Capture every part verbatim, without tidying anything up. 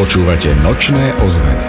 Počúvate Nočné ozveny.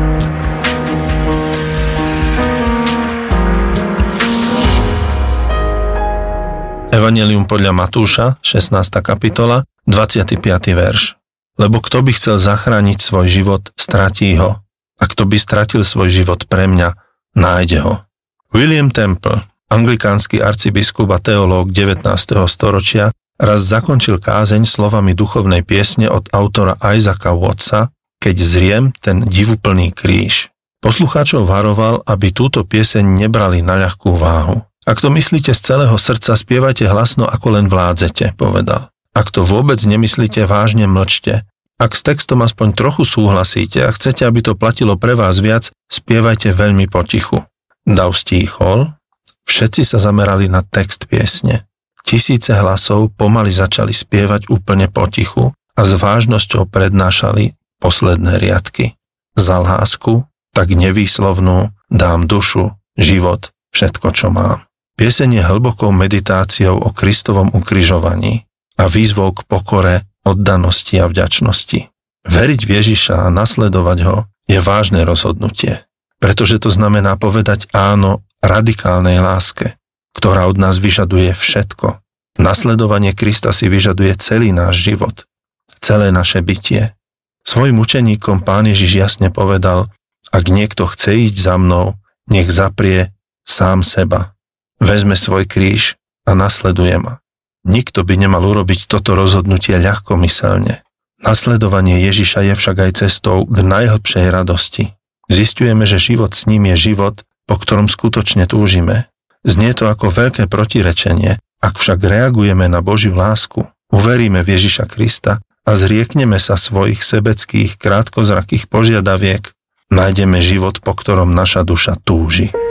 Evanjelium podľa Matúša, šestnásta kapitola, dvadsiaty piaty verš. Lebo kto by chcel zachrániť svoj život, stratí ho. A kto by stratil svoj život pre mňa, nájde ho. William Temple, anglikánsky arcibiskup a teológ devätnásteho storočia, raz zakončil kázeň slovami duchovnej piesne od autora Isaaca Wattsa, Keď zriem ten divuplný kríž. Poslucháčov varoval, aby túto pieseň nebrali na ľahkú váhu. Ak to myslíte z celého srdca, spievajte hlasno, ako len vládzete, povedal. Ak to vôbec nemyslíte, vážne mlčte. Ak s textom aspoň trochu súhlasíte a chcete, aby to platilo pre vás viac, spievajte veľmi potichu. Dav stíchol, všetci sa zamerali na text piesne. Tisíce hlasov pomaly začali spievať úplne potichu a s vážnosťou prednášali posledné riadky. Za lásku, tak nevýslovnú, dám dušu, život, všetko, čo mám. Pieseň je hlbokou meditáciou o Kristovom ukrižovaní a výzvou k pokore, oddanosti a vďačnosti. Veriť v Ježiša a nasledovať ho je vážne rozhodnutie, pretože to znamená povedať áno radikálnej láske, ktorá od nás vyžaduje všetko. Nasledovanie Krista si vyžaduje celý náš život, celé naše bytie. Svojim učeníkom Pán Ježiš jasne povedal, ak niekto chce ísť za mnou, nech zaprie sám seba. Vezme svoj kríž a nasleduje ma. Nikto by nemal urobiť toto rozhodnutie ľahkomyselne. Nasledovanie Ježiša je však aj cestou k najhlbšej radosti. Zisťujeme, že život s ním je život, po ktorom skutočne túžime. Znie to ako veľké protirečenie, ak však reagujeme na Božiu lásku, uveríme v Ježiša Krista a zriekneme sa svojich sebeckých, krátkozrakých požiadaviek, nájdeme život, po ktorom naša duša túži.